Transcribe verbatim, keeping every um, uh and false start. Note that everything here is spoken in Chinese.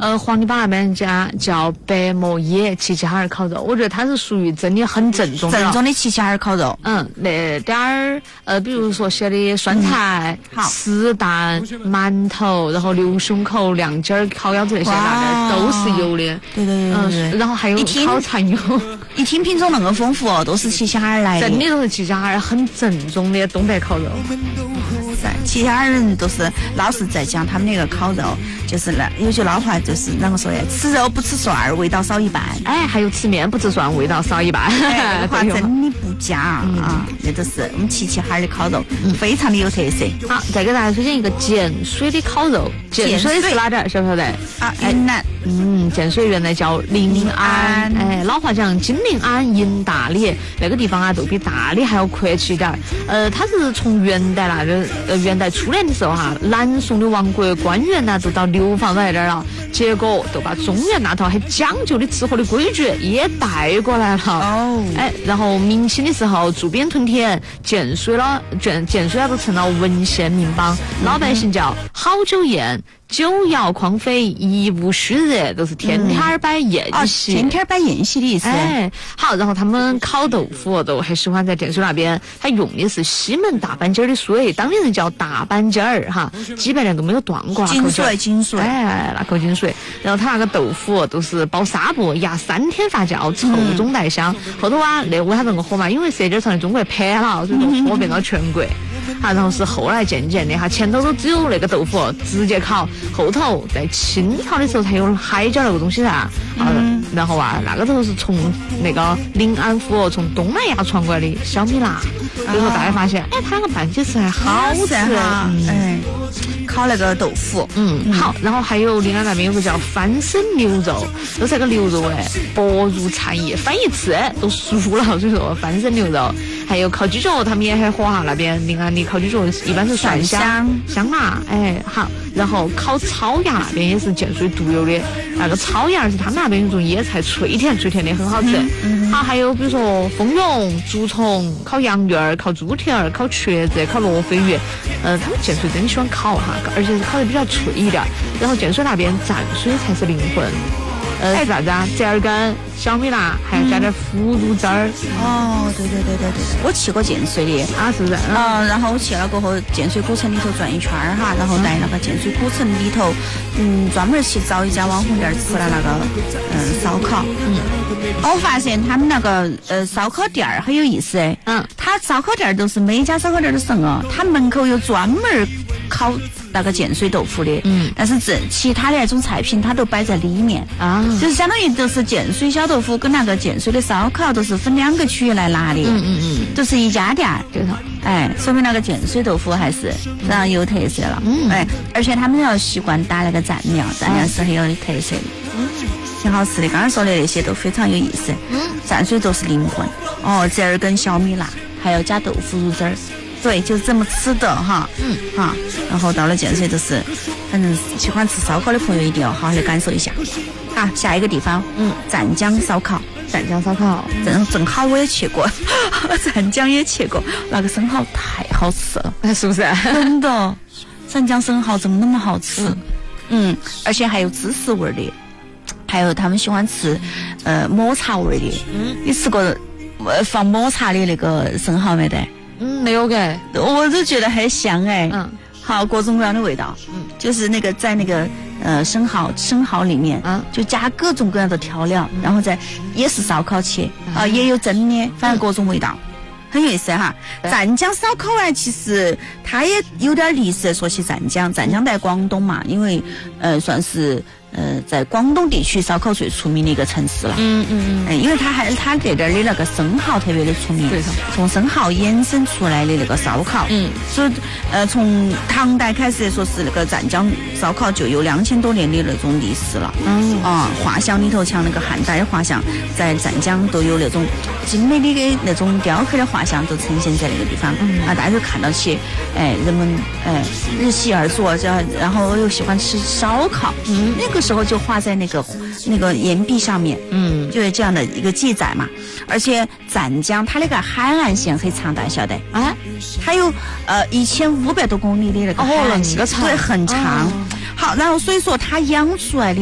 呃，黄泥坝那边家叫白毛野齐齐哈尔烤肉，我觉得它是属于真的很正宗的。 正宗的齐齐哈尔烤肉。 嗯，那点儿呃，比如说写的酸菜、 嗯、 丝蛋、馒头，然后牛胸口、亮筋儿、烤腰子那些那点都是有的。 对对对对对。 嗯，然后还有烤蚕蛹。 一听品种那么丰富哦，都是齐齐哈尔来的。 真的都是齐齐哈尔很正宗的东北烤肉。 齐齐哈尔人都是老是在讲他们那个烤肉，就是那有句老话就是啷个说的，吃肉不吃蒜，味道少一半。 哎，还有吃面不吃蒜，味道少一半。 哎，这话真的不假啊！那都是我们齐齐哈尔的烤肉，嗯、非常的有特色。 好，再给大家推荐一个碱水的烤肉。碱水是哪点？晓不晓得？ 啊，云南。 嗯，碱水原来叫临安。哎，老话讲金临安迎大理，那个地方啊，都比大理还要阔气一点。呃，它是从元代那个呃元代初年的时候哈，南宋的王国官员呢都到流放到那点了，结果都把中原那套很讲究的吃喝的规矩也带过来了。哦，哎，然后明清的时候驻边屯田，碱水了，碱碱水啊都成了文献名榜，嗯、老百姓叫好酒宴。酒肴匡飞，一无虚日，都是天天儿摆宴席、 嗯哦，天天儿摆宴席的意思。 哎，好，然后他们烤豆腐都很喜欢在碱水那边，他用的是西门大板筋儿的水，当地人叫大板筋儿哈，几百年都没有断过。 井水，井水， 哎，那口井水。然后他那个豆腐都是包纱布，压三天发酵，臭中带香。嗯、后头啊，那为啥这么火嘛？因为舌尖上的中国盘了，所以说火遍了全国。啊，然后是后来渐渐的哈，前头都只有那个豆腐直接烤，后头在清朝的时候才有海椒那个东西噻。啊，嗯、然后啊，那个时候是从那个临安府从东南亚传过来的小米辣，所以说大家发现，哎，它那个拌起吃还好吃哈，嗯、哎，烤那个豆腐， 嗯，嗯好，然后还有临安那边有个叫翻身牛肉，都是那个牛肉哎，薄如蝉翼，翻一次都熟了，所以说翻身牛肉。还有烤鸡脚，他们也很火哈，那边临安的烤鸡脚一般是蒜香香辣，哎好，然后烤草芽那边也是碱水独有的，那个草芽是他们那边有种椰菜，脆甜脆甜的，很好吃。嗯嗯、好，还有比如说蜂蛹、竹虫、烤羊鱼儿、烤猪蹄儿、烤瘸子、烤罗非鱼，呃，他们碱水真的喜欢烤哈，而且是烤的比较脆一点。然后碱水那边蘸水才是灵魂。呃，是啥子啊？折耳根、小米辣，还要加点腐乳汁儿。 哦，对对对对对，我去过建水的啊，是不是？ 嗯，然后我去了过后，建水古城里头转一圈儿哈，然后在那个建水古城里头，嗯，专门去找一家网红店吃了那个嗯烧烤。嗯，我发现他们那个呃烧烤店儿很有意思哎。嗯，他烧烤店儿都是每一家烧烤店儿都是哦，他门口有专门烤那个碱水豆腐的。嗯，但是这其他的那种菜品它都摆在里面啊。就是相当于都是碱水小豆腐跟那个碱水的烧烤都是分两个区域来拿的，嗯嗯嗯，都是一家店对头，哎，说明那个碱水豆腐还是非常有特色了，嗯，哎，而且他们要习惯打那个蘸料，蘸料是很有的特色的，嗯，挺好吃的。刚刚说的那些都非常有意思，嗯，蘸水都是灵魂，哦，折耳根、小米辣，还要加豆腐乳汁儿。对，就是这么吃的哈，嗯哈，然后到了建水都是，反正喜欢吃烧烤的朋友一定要好好的感受一下。好，下一个地方，嗯，湛江烧烤， 湛江烧烤， 正正好我也去过，湛江也去过，那个生蚝太好吃了， 是不是？ 真的，湛江生蚝怎么那么好吃？嗯，嗯而且还有芝士味的，还有他们喜欢吃，呃，抹茶味的。嗯，你吃过呃放抹茶的那个生蚝没得？ 嗯，没有给， 我都觉得很香哎。嗯，好，各种各样的味道。嗯，就是那个在那个呃生蚝生蚝里面，啊，就加各种各样的调料，嗯、然后再也是烧烤切啊、呃，也有蒸的，反正各种味道，嗯、很有意思哈。湛江烧烤啊，其实它也有点历史。说起湛江，湛江在广东嘛，因为呃算是。呃，在广东地区烧烤最出名的一个城市了。嗯嗯嗯。因为它还它这点的那个生蚝特别的出名，对头。从生蚝衍生出来的那个烧烤。嗯。所以呃，从唐代开始说是那个湛江烧烤就有两千多年的那种历史了。嗯。啊，画像里头像那个汉代的画像，在湛江都有那种精美的那种雕刻的画像，都呈现在那个地方。嗯。啊，大家就看到起，哎，人们哎日系而作，这然后又喜欢吃烧烤。嗯。那个。时候就画在那个那个岩壁上面，嗯，就是这样的一个记载嘛。而且湛江它那个海岸线很长，大家晓得啊？它有呃一千五百多公里的那个海岸线，哦，那个长，对，很长。哦、好，然后所以说它养出来的。